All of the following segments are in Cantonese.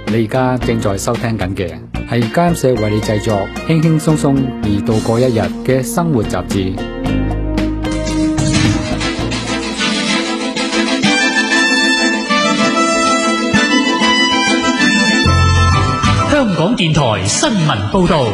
你而家正在收聽緊嘅係監社為你製作輕輕鬆鬆而度過一日嘅生活雜誌。 香港電台新聞報道。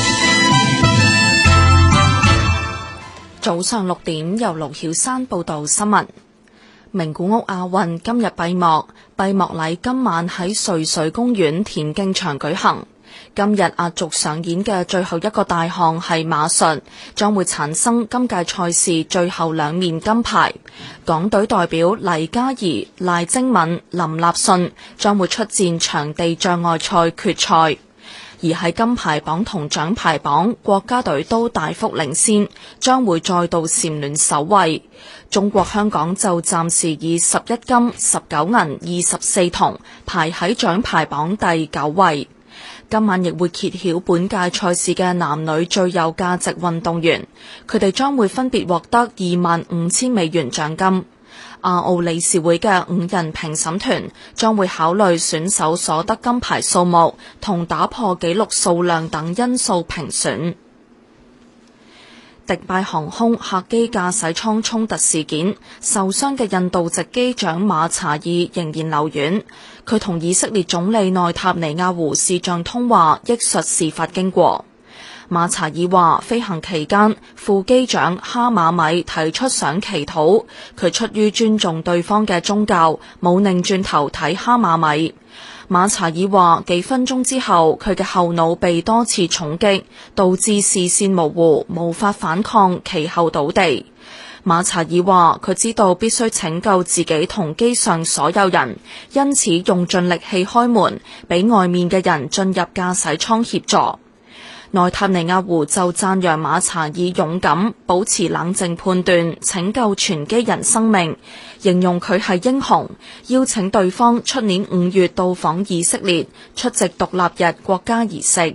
早上6點，由盧曉珊報道新聞。名古屋亞運今日閉幕，閉幕禮今晚喺瑞水公園田徑場舉行。今日壓軸上演嘅最後一個大項係馬術，將會產生今屆賽事最後2面金牌。港隊代表黎嘉儀、賴貞敏、林立信將會出戰場地障礙賽決賽。而喺金牌榜同獎牌榜，國家隊都大幅領先，將會再度蟬聯首位。中國香港就暫時以11金、19銀、24銅排喺獎牌榜第9位。今晚亦會揭曉本屆賽事嘅男女最有價值運動員，佢哋將會分別獲得25,000美元獎金。亞奧理事會嘅5人評審團將會考慮選手所得金牌數目同打破紀錄數量等因素評選。迪拜航空客機駕駛艙衝突事件，受傷嘅印度籍機長馬查爾仍然留院。佢同以色列總理內塔尼亞胡視像通話，憶述事發經過。馬查爾話，飛行期間副機長哈馬米提出想祈禱，佢出於尊重對方嘅宗教，冇擰轉頭睇哈馬米。馬查爾話，幾分鐘之後，佢嘅後腦被多次重擊，導致視線模糊，無法反抗，其後倒地。馬查爾話，佢知道必須拯救自己同機上所有人，因此用盡力氣開門，俾外面嘅人進入駕駛艙協助。內塔尼亞胡就讚揚馬查爾勇敢，保持冷靜判斷，拯救全機人生命，形容佢係英雄，邀請對方出年5月到訪以色列，出席獨立日國家儀式。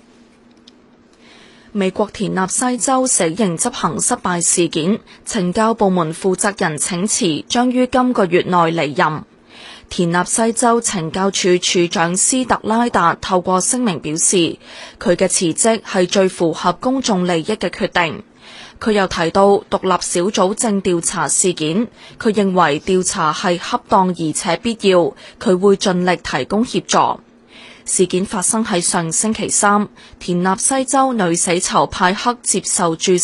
美國田納西州死刑執行失敗事件，懲教部門負責人請辭，將於今個月內離任。田納西州懲教處處長斯特拉達透過聲明表示，佢嘅辭職係最符合公眾利益嘅決定。佢又提到獨立小組正調查事件，佢認為調查係恰當而且必要，佢會盡力提供協助。事件發生喺上星期3，田納西州女死囚派克接受注